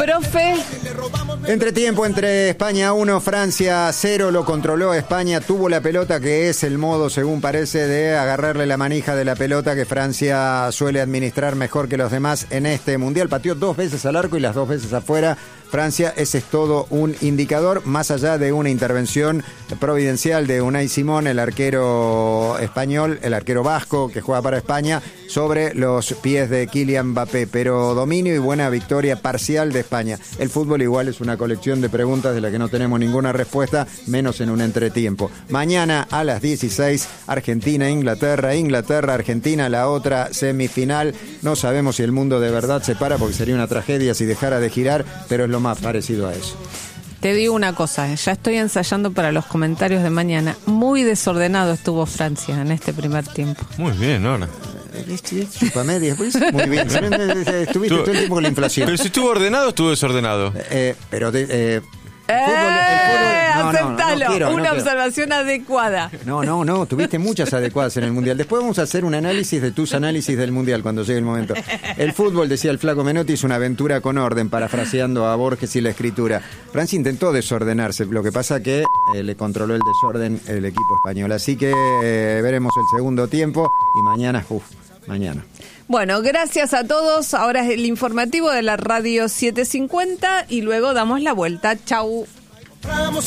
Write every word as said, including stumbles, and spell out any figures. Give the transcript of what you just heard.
profe. Entretiempo entre España uno, Francia cero, lo controló España, tuvo la pelota, que es el modo, según parece, de agarrarle la manija de la pelota que Francia suele administrar mejor que los demás en este mundial. Pateó dos veces al arco y las dos veces afuera. Francia, ese es todo un indicador, más allá de una intervención providencial de Unai Simón, el arquero español, el arquero vasco que juega para España, sobre los pies de Kylian Mbappé, pero dominio y buena victoria parcial de España. El fútbol igual es una colección de preguntas de las que no tenemos ninguna respuesta, menos en un entretiempo. Mañana a las dieciséis, Argentina, Inglaterra, Inglaterra, Argentina, la otra semifinal. No sabemos si el mundo de verdad se para, porque sería una tragedia si dejara de girar, pero es lo más parecido a eso. Te digo una cosa, ya estoy ensayando para los comentarios de mañana. Muy desordenado estuvo Francia en este primer tiempo. Muy bien, Nora. Chupame después. Muy bien. Estuviste todo el tiempo con la inflación. Pero si estuvo ordenado, estuvo desordenado. Eh, pero de, eh, ¡Eh! Fútbol, el fútbol, no, aceptalo, no, no, no quiero, una no observación quiero. adecuada. No, no, no, tuviste muchas adecuadas en el Mundial. Después vamos a hacer un análisis de tus análisis del Mundial cuando llegue el momento. El fútbol, decía el flaco Menotti, es una aventura con orden, parafraseando a Borges y la escritura. Francia intentó desordenarse, lo que pasa que eh, le controló el desorden el equipo español. Así que eh, veremos el segundo tiempo y mañana, uff, mañana. Bueno, gracias a todos. Ahora es el informativo de la Radio setecientos cincuenta y luego damos la vuelta. Chau.